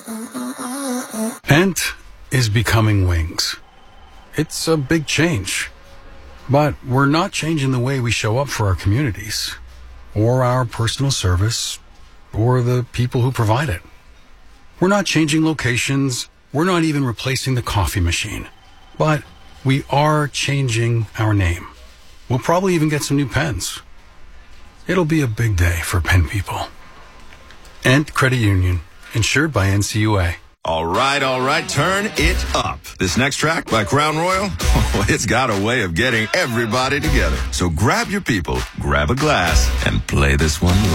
Ent is becoming Wings. It's a big change, but we're not changing the way we show up for our communities, or our personal service, or the people who provide it. We're not changing locations. We're not even replacing the coffee machine. But we are changing our name. We'll probably even get some new pens. It'll be a big day for pen people. Ent Credit Union, insured by NCUA. All right, turn it up. This next track by Crown Royal, it's got a way of getting everybody together. So grab your people, grab a glass, and play this one